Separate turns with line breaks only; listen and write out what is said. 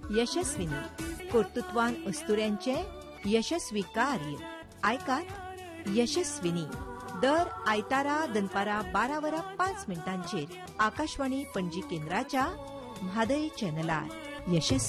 यशस्विनी कर्तृत्वान अस्तुऱ्यांचे यशस्वी कार्य आयकात यशस्विनी दर आयतारा दनपारा 12:05 आकाशवाणी पणजी केंद्राच्या म्हादय चॅनलार यशस्वी